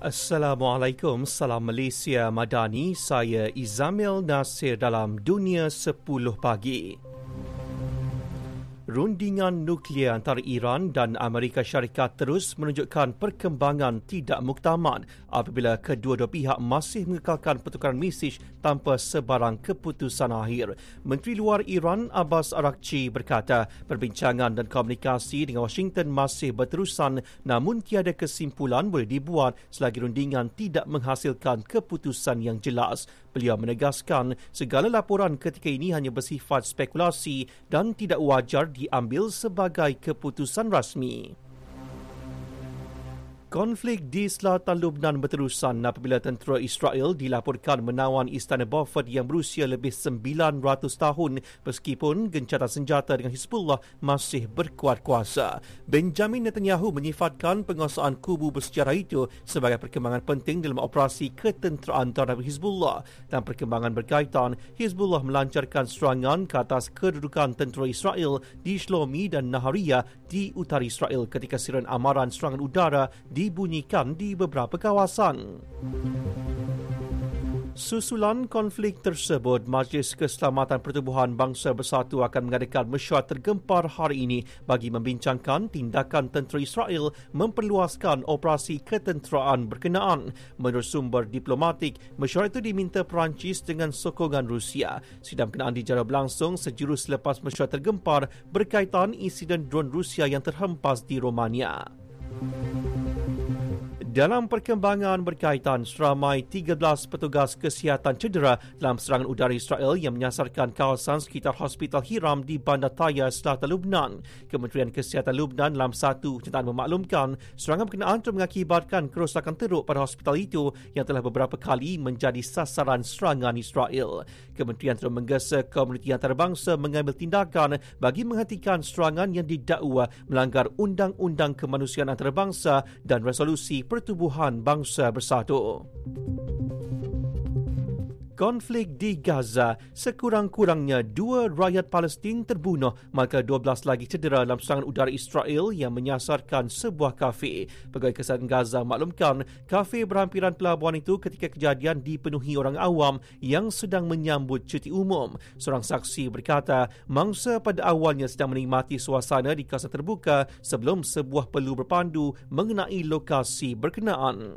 Assalamualaikum, salam Malaysia Madani. Saya Izamil Nasir dalam Dunia 10 Pagi. Rundingan nuklear antara Iran dan Amerika Syarikat terus menunjukkan perkembangan tidak muktamad apabila kedua-dua pihak masih mengekalkan pertukaran mesej tanpa sebarang keputusan akhir. Menteri Luar Iran Abbas Araghchi berkata perbincangan dan komunikasi dengan Washington masih berterusan namun tiada kesimpulan boleh dibuat selagi rundingan tidak menghasilkan keputusan yang jelas. Beliau menegaskan segala laporan ketika ini hanya bersifat spekulasi dan tidak wajar diambil sebagai keputusan rasmi. Konflik di selatan Lebanon berterusan apabila tentera Israel dilaporkan menawan Istana Beaufort yang berusia lebih 900 tahun meskipun gencatan senjata dengan Hizbullah masih berkuat kuasa. Benjamin Netanyahu menyifatkan penguasaan kubu bersejarah itu sebagai perkembangan penting dalam operasi ketenteraan terhadap Hizbullah dan perkembangan berkaitan Hizbullah melancarkan serangan ke atas kedudukan tentera Israel di Shlomi dan Nahariya di utara Israel ketika siren amaran serangan udara dibunyikan di beberapa kawasan. Susulan konflik tersebut, Majlis Keselamatan Pertubuhan Bangsa Bersatu akan mengadakan mesyuarat tergempar hari ini bagi membincangkan tindakan tentera Israel memperluaskan operasi ketenteraan berkenaan. Menurut sumber diplomatik, mesyuarat itu diminta Perancis dengan sokongan Rusia. Sidang berkenaan dijarah berlangsung sejurus selepas mesyuarat tergempar berkaitan insiden drone Rusia yang terhempas di Romania. Dalam perkembangan berkaitan, seramai 13 petugas kesihatan cedera dalam serangan udara Israel yang menyasarkan kawasan sekitar Hospital Hiram di Bandar Taya, selatan Lebanon. Kementerian Kesihatan Lebanon dalam satu pernyataan memaklumkan serangan berkenaan telah mengakibatkan kerosakan teruk pada hospital itu yang telah beberapa kali menjadi sasaran serangan Israel. Kementerian telah menggesa komuniti antarabangsa mengambil tindakan bagi menghentikan serangan yang didakwa melanggar Undang-Undang Kemanusiaan Antarabangsa dan Resolusi Pertubuhan Bangsa Bersatu. Konflik di Gaza, sekurang-kurangnya 2 rakyat Palestin terbunuh maka 12 lagi cedera dalam serangan udara Israel yang menyasarkan sebuah kafe. Pegawai Kesihatan Gaza maklumkan kafe berhampiran pelabuhan itu ketika kejadian dipenuhi orang awam yang sedang menyambut cuti umum. Seorang saksi berkata mangsa pada awalnya sedang menikmati suasana di kawasan terbuka sebelum sebuah pelu berpandu mengenai lokasi berkenaan.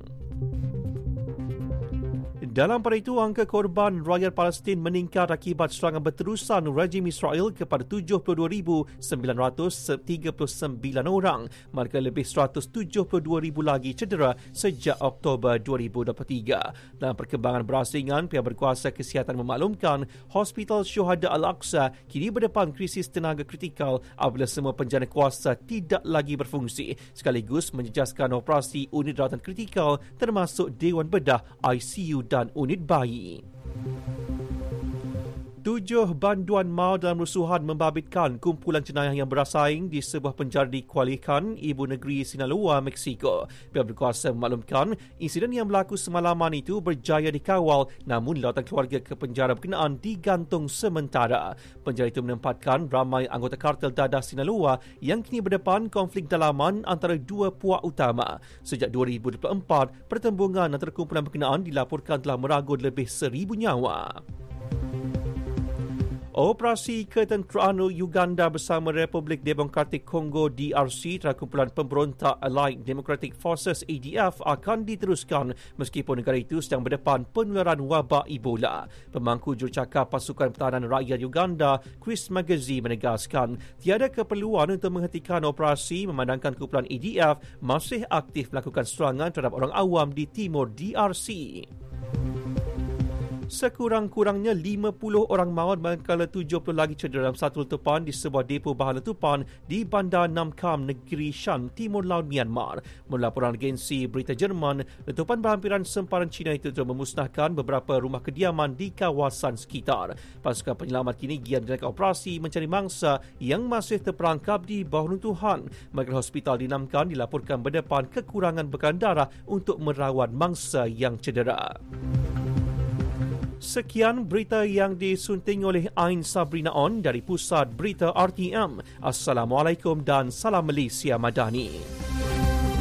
Dalam pada itu, angka korban rakyat Palestin meningkat akibat serangan berterusan rejim Israel kepada 72,939 orang, manakala lebih 172,000 lagi cedera sejak Oktober 2023. Dalam perkembangan berasingan, pihak berkuasa kesihatan memaklumkan Hospital Syuhada Al-Aqsa kini berdepan krisis tenaga kritikal apabila semua penjana kuasa tidak lagi berfungsi, sekaligus menjejaskan operasi unit rawatan kritikal termasuk Dewan Bedah, ICU dan unit bayi. 7 banduan maut dalam rusuhan membabitkan kumpulan jenayah yang bersaing di sebuah penjara di Culiacan, ibu negeri Sinaloa, Mexico. Pihak berkuasa memaklumkan insiden yang berlaku semalaman itu berjaya dikawal namun lawatan keluarga ke penjara berkenaan digantung sementara. Penjara itu menempatkan ramai anggota kartel dadah Sinaloa yang kini berdepan konflik dalaman antara dua puak utama. Sejak 2024, pertembungan antara kumpulan berkenaan dilaporkan telah meragud lebih 1,000 nyawa. Operasi ketenteraan Uganda bersama Republik Demokratik Kongo DRC terhadap kumpulan pemberontak Allied Democratic Forces ADF akan diteruskan meskipun negara itu sedang berdepan penularan wabak Ebola. Pemangku jurucakap Pasukan Pertahanan Rakyat Uganda, Chris Magazi, menegaskan tiada keperluan untuk menghentikan operasi memandangkan kumpulan ADF masih aktif melakukan serangan terhadap orang awam di timur DRC. Sekurang-kurangnya 50 orang maut manakala 70 lagi cedera dalam satu letupan di sebuah depo bahan letupan di Bandar Namkam, negeri Shan, Timur Laut Myanmar. Melaporan agensi berita Jerman, letupan berhampiran sempadan China itu telah memusnahkan beberapa rumah kediaman di kawasan sekitar. Pasukan penyelamat kini giat menjalankan operasi mencari mangsa yang masih terperangkap di bawah runtuhan. Manakala hospital di Namkam dilaporkan berdepan kekurangan bekalan darah untuk merawat mangsa yang cedera. Sekian berita yang disunting oleh Ain Sabrina On dari Pusat Berita RTM. Assalamualaikum dan salam Malaysia Madani.